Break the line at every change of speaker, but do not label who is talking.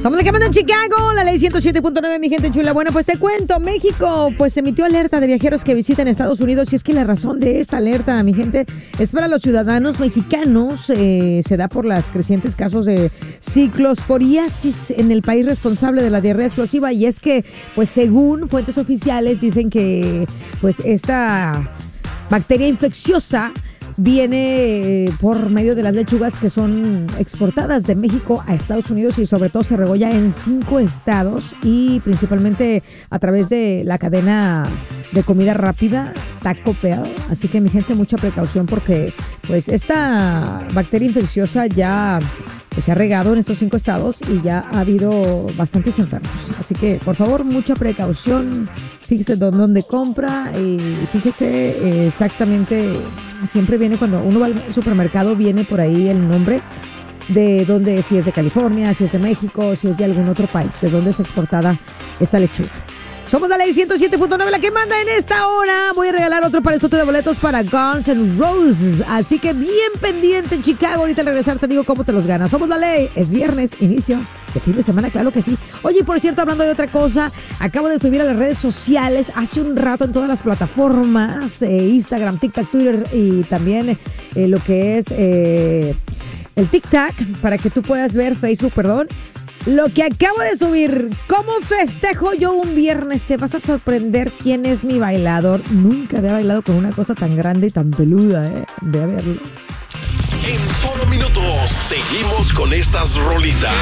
Somos de que manda en Chicago, la ley 107.9, mi gente chula. Bueno, pues te cuento, México pues emitió alerta de viajeros que visiten Estados Unidos y es que la razón de esta alerta, mi gente, es para los ciudadanos mexicanos. Se da por los crecientes casos de ciclosporiasis en el país responsable de la diarrea explosiva y es que, pues según fuentes oficiales, dicen que pues esta bacteria infecciosa viene por medio de las lechugas que son exportadas de México a Estados Unidos y sobre todo se regolla en 5 estados y principalmente a través de la cadena de comida rápida Taco Bell. Así que mi gente, mucha precaución porque pues esta bacteria infecciosa ya pues, se ha regado en estos 5 estados y ya ha habido bastantes enfermos. Así que por favor, mucha precaución. Fíjese dónde compra y fíjese exactamente, siempre viene cuando uno va al supermercado, viene por ahí el nombre de dónde, si es de California, si es de México, si es de algún otro país, de dónde es exportada esta lechuga. Somos la ley 107.9, la que manda en esta hora. Voy a regalar otro para el sorteo de boletos para Guns N' Roses. Así que bien pendiente en Chicago. Ahorita al regresar te digo cómo te los ganas. Somos la ley. Es viernes, inicio de fin de semana, claro que sí. Oye, por cierto, hablando de otra cosa, acabo de subir a las redes sociales hace un rato en todas las plataformas, Instagram, TikTok, Twitter y también lo que es el TikTok, para que tú puedas ver, Facebook, perdón. Lo que acabo de subir, ¿cómo festejo yo un viernes? Te vas a sorprender quién es mi bailador. Nunca había bailado con una cosa tan grande y tan peluda, Ve a verlo.
En solo minutos, seguimos con estas rolitas.